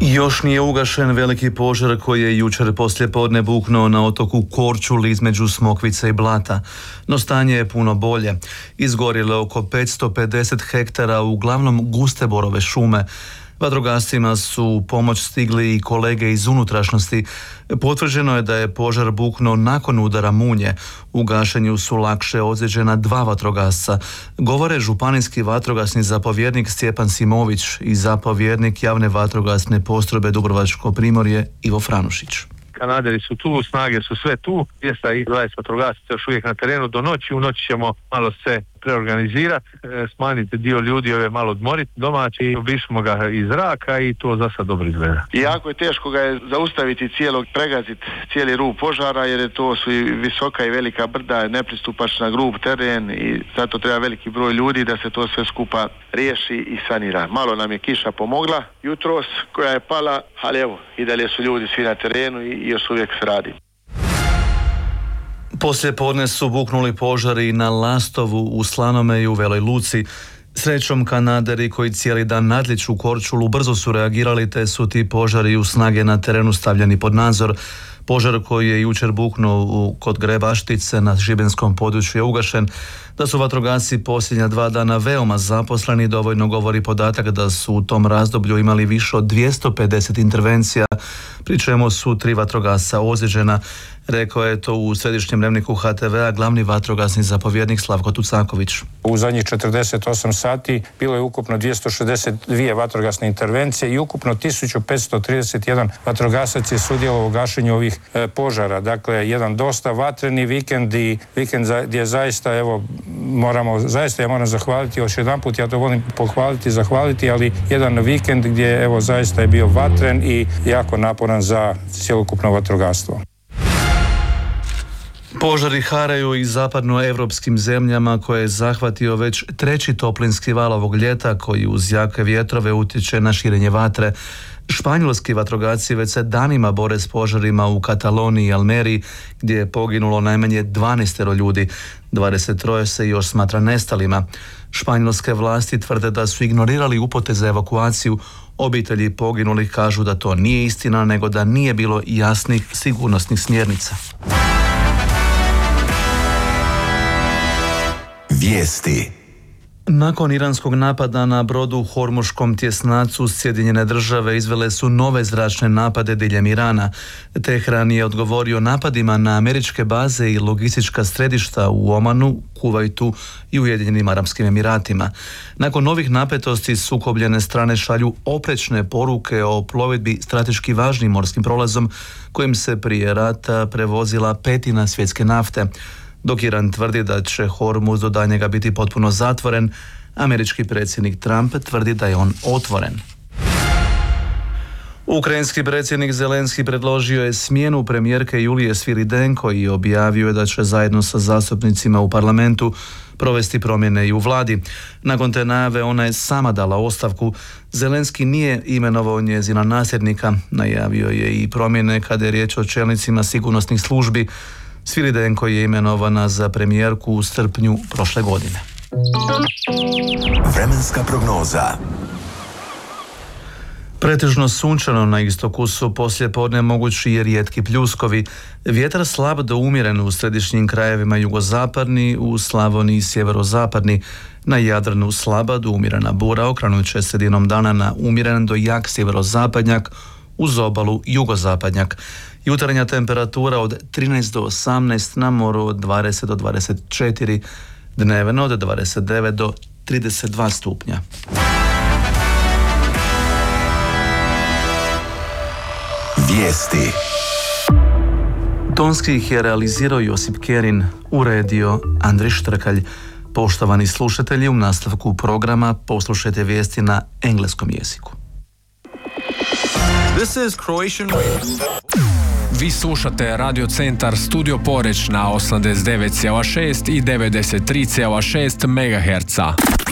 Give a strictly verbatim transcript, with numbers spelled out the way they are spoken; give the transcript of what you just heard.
Još nije ugašen veliki požar koji je jučer poslijepodne buknuo na otoku Korčuli između Smokvice i Blata, no stanje je puno bolje. Izgorilo oko petsto pedeset hektara, uglavnom guste borove šume. Vatrogascima su u pomoć stigli i kolege iz unutrašnjosti. Potvrđeno je da je požar buknuo nakon udara munje. U gašenju su lakše ozlijeđena dva vatrogasca. Govore županijski vatrogasni zapovjednik Stjepan Simović i zapovjednik javne vatrogasne postrojbe Dubrovačko primorje Ivo Franušić. Kanaderi su tu, snage su sve tu, dvjesto dvadeset vatrogasaca još uvijek na terenu do noći. U noći ćemo malo se preorganizirati, smanjiti dio ljudi, ove malo odmoriti domaći, obišemo ga iz zraka i to za sad dobro izgleda. I jako je teško ga je zaustaviti cijelog, pregaziti cijeli rub požara, jer je to su i visoka i velika brda, nepristupačna grub teren i zato treba veliki broj ljudi da se to sve skupa riješi i sanira. Malo nam je kiša pomogla jutros koja je pala, ali evo, i dalje su ljudi svi na terenu i još uvijek se radi. Poslijepodne su buknuli požari na Lastovu, u Slanome i u Veloj Luci. Srećom, Kanaderi koji cijeli dan nadliču u Korčulu brzo su reagirali, te su ti požari u snage na terenu stavljeni pod nadzor. Požar koji je jučer buknuo kod Grebaštice na šibenskom području je ugašen. Da su vatrogasci posljednja dva dana veoma zaposleni dovoljno govori podatak da su u tom razdoblju imali više od dvjesto pedeset intervencija, pri čemu su tri vatrogasca ozlijeđena. Rekao je to u središnjem dnevniku H T V-a glavni vatrogasni zapovjednik Slavko Tucaković. U zadnjih četrdeset osam sati bilo je ukupno dvjesto šezdeset dvije vatrogasne intervencije i ukupno tisuću petsto trideset jedan vatrogasac je sudjelovao u gašenju ovih e, požara. Dakle, jedan dosta vatreni vikend i vikend za, gdje zaista, evo, moramo, zaista ja moram zahvaliti još jedan put, ja to volim pohvaliti, zahvaliti, ali jedan vikend gdje, evo, zaista je bio vatren i jako naporan za cjelokupno vatrogastvo. Požari haraju i zapadnoevropskim zemljama koje je zahvatio već treći toplinski val ovog ljeta koji uz jake vjetrove utječe na širenje vatre. Španjolski vatrogasci već se danima bore s požarima u Kataloniji i Almeriji gdje je poginulo najmanje dvanaest ljudi. dvadeset tri se još smatra nestalima. Španjolske vlasti tvrde da su ignorirali upute za evakuaciju. Obitelji poginulih kažu da to nije istina, nego da nije bilo jasnih sigurnosnih smjernica. Vijesti. Nakon iranskog napada na brodu u Hormuškom tjesnacu, Sjedinjene države izvele su nove zračne napade diljem Irana. Tehran je odgovorio napadima na američke baze i logistička središta u Omanu, Kuvajtu i Ujedinjenim Arapskim Emiratima. Nakon novih napetosti sukobljene strane šalju oprečne poruke o plovidbi strateški važnim morskim prolazom kojim se prije rata prevozila petina svjetske nafte. Dok Iran tvrdi da će Hormuz do daljnjega biti potpuno zatvoren, američki predsjednik Trump tvrdi da je on otvoren. Ukrajinski predsjednik Zelenski predložio je smjenu premijerke Julije Sviridenko i objavio je da će zajedno sa zastupnicima u parlamentu provesti promjene i u vladi. Nakon te najave ona je sama dala ostavku. Zelenski nije imenovao njezina nasljednika, najavio je i promjene kada je riječ o čelnicima sigurnosnih službi. Sviridenko je imenovana za premijerku u srpnju prošle godine. Vremenska prognoza. Pretežno sunčano, na istoku su poslijepodne mogući i rijetki pljuskovi. Vjetar slab do umjeren u središnjim krajevima jugozapadni, u Slavoniji sjeverozapadni. Na Jadranu slaba do umjerena bura, okrenut će sredinom dana na umjeren do jak sjeverozapadnjak, uz obalu jugozapadnjak. Jutarnja temperatura od trinaest do osamnaest, na moru od dvadeset do dvadeset četiri, dnevno od dvadeset devet do trideset dva stupnja. Vijesti. Tonski ih je realizirao Josip Kerin, uredio Andrij Štrkalj. Poštovani slušatelji, u nastavku programa poslušajte vijesti na engleskom jeziku. This is Croatian Radio. Vi slušate Radio Centar Studio Poreć na osamdeset devet zarez šest i devedeset tri zarez šest megaherca.